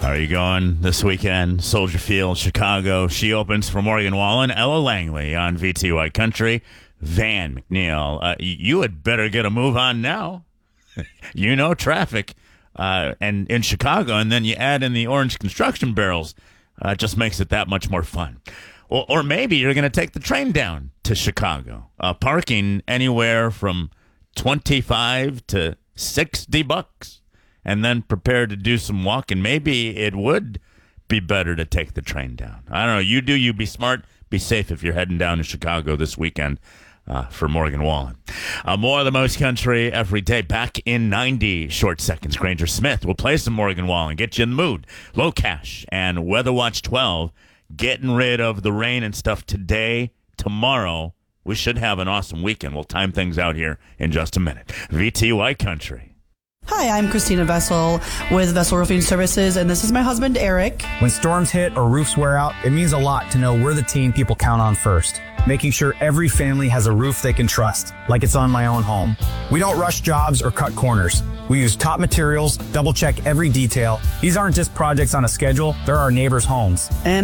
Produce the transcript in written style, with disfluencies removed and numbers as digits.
Are you going this weekend? Soldier Field, Chicago. She opens for Morgan Wallen, Ella Langley on VTY Country. Van McNeil, you had better get a move on now. You know traffic, and in Chicago, and then you add in the orange construction barrels. It just makes it that much more fun. Or maybe you're going to take the train down to Chicago. Parking anywhere from $25 to $60, and then prepare to do some walking. Maybe it would be better to take the train down. I don't know. You do. You be smart. Be safe if you're heading down to Chicago this weekend. For Morgan Wallen. More of the most country every day. Back in 90 short seconds. Granger Smith will play some Morgan Wallen. Get you in the mood. Low Cash and Weather Watch 12. Getting rid of the rain and stuff today, tomorrow. We should have an awesome weekend. We'll time things out here in just a minute. VTY Country. Hi, I'm Christina Vessel with Vessel Roofing Services, and this is my husband, Eric. When storms hit or roofs wear out, it means a lot to know we're the team people count on first, making sure every family has a roof they can trust, like it's on my own home. We don't rush jobs or cut corners. We use top materials, double-check every detail. These aren't just projects on a schedule, they're our neighbors' homes. And